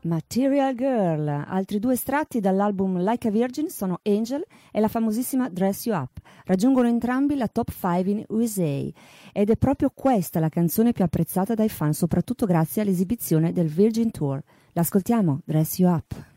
Material Girl. Altri due estratti dall'album Like a Virgin sono Angel e la famosissima Dress You Up. Raggiungono entrambi la top 5 in USA ed è proprio questa la canzone più apprezzata dai fan, soprattutto grazie all'esibizione del Virgin Tour. L'ascoltiamo, Dress You Up.